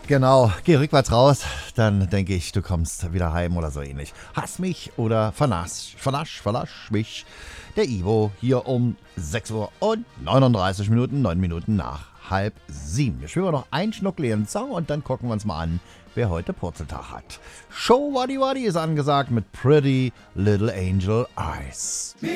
Genau, geh rückwärts raus, dann denke ich, du kommst wieder heim oder so ähnlich. Hass mich oder vernasch mich. Der Ivo hier um 6 Uhr und 39 Minuten, 9 Minuten nach 6:30. Wir spielen noch einen schnuckligen Song und dann gucken wir uns mal an, wer heute Purzeltag hat. Show Waddy Waddy ist angesagt mit Pretty Little Angel Eyes.